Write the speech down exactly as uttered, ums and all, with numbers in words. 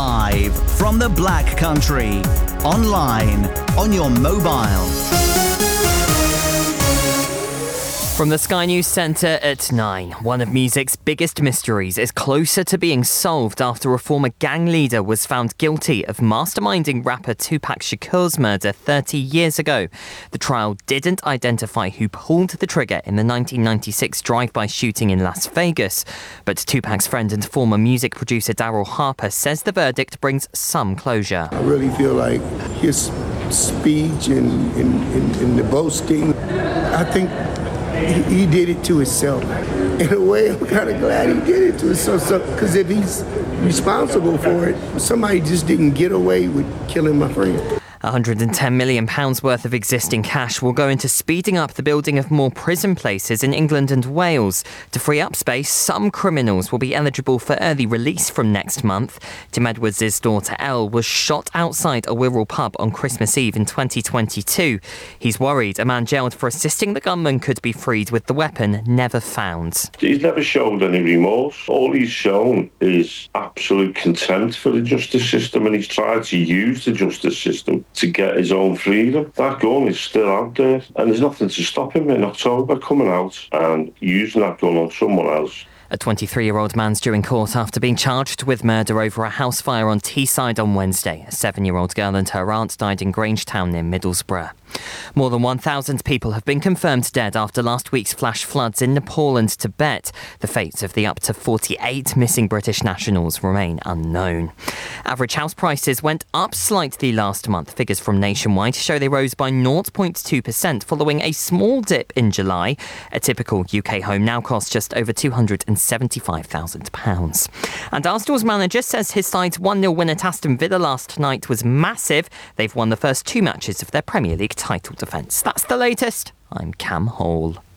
Live from the Black Country. Online, on your mobile. From the Sky News Centre at nine, one of music's biggest mysteries is closer to being solved after a former gang leader was found guilty of masterminding rapper Tupac Shakur's murder thirty years ago. The trial didn't identify who pulled the trigger in the nineteen ninety-six drive-by shooting in Las Vegas, but Tupac's friend and former music producer Daryl Harper says the verdict brings some closure. I really feel like his speech and, and, and, and the boasting, I think He, he did it to himself. In a way, I'm kind of glad he did it to himself. Because if he's responsible for it, somebody just didn't get away with killing my friend. one hundred ten million pounds worth of existing cash will go into speeding up the building of more prison places in England and Wales. To free up space, some criminals will be eligible for early release from next month. Tim Edwards' daughter Elle was shot outside a Wirral pub on Christmas Eve in twenty twenty-two. He's worried a man jailed for assisting the gunman could be freed with the weapon never found. He's never showed any remorse. All he's shown is absolute contempt for the justice system, and he's tried to use the justice system to get his own freedom. That gun is still out there, and there's nothing to stop him in October coming out and using that gun on someone else. A twenty-three-year-old man's due in court after being charged with murder over a house fire on Teesside on Wednesday. A seven-year-old girl and her aunt died in Grangetown near Middlesbrough. More than one thousand people have been confirmed dead after last week's flash floods in Nepal and Tibet. The fate of the up to forty-eight missing British nationals remain unknown. Average house prices went up slightly last month. Figures from Nationwide show they rose by zero point two percent following a small dip in July. A typical U K home now costs just over two hundred seventy-five thousand pounds. And Arsenal's manager says his side's one nil win at Aston Villa last night was massive. They've won the first two matches of their Premier League title defence. That's the latest. I'm Cam Hall.